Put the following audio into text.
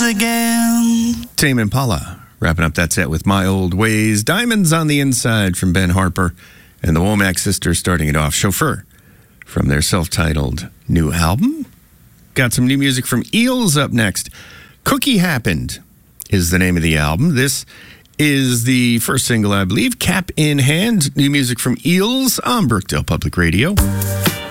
again. Tame Impala wrapping up that set with My Old Ways. Diamonds on the Inside from Ben Harper. And the Womack Sisters starting it off. Chauffeur from their self-titled new album. Got some new music from Eels up next. Cookie Happened is the name of the album. This is the first single, I believe. Cap in Hand. New music from Eels on Brookdale Public Radio.